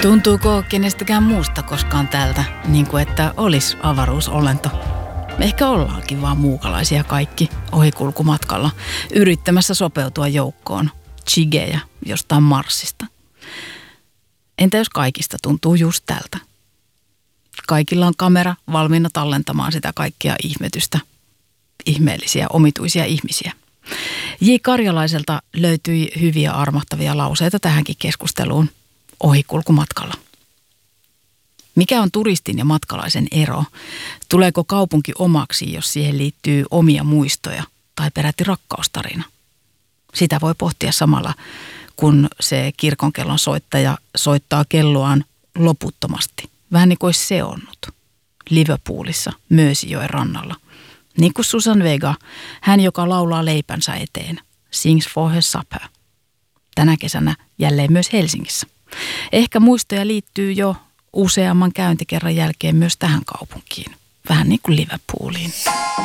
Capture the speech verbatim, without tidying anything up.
Tuntuuko kenestäkään muusta koskaan tältä, niin kuin että olisi avaruusolento? Ehkä ollaankin vaan muukalaisia kaikki ohikulkumatkalla, yrittämässä sopeutua joukkoon chigejä jostain Marsista. Entä jos kaikista tuntuu just tältä? Kaikilla on kamera valmiina tallentamaan sitä kaikkia ihmetystä, ihmeellisiä, omituisia ihmisiä. J. Karjalaiselta löytyi hyviä armahtavia lauseita tähänkin keskusteluun ohikulkumatkalla. Mikä on turistin ja matkalaisen ero? Tuleeko kaupunki omaksi, jos siihen liittyy omia muistoja tai peräti rakkaustarina? Sitä voi pohtia samalla, kun se kirkonkellon soittaja soittaa kelloaan loputtomasti. Vähän niin kuin olisi seonnut Liverpoolissa Merseyjoen rannalla. Niin kuin Susan Vega, hän joka laulaa leipänsä eteen, sings for her supper. Tänä kesänä jälleen myös Helsingissä. Ehkä muistoja liittyy jo useamman käyntikerran jälkeen myös tähän kaupunkiin. Vähän niin kuin Liverpooliin.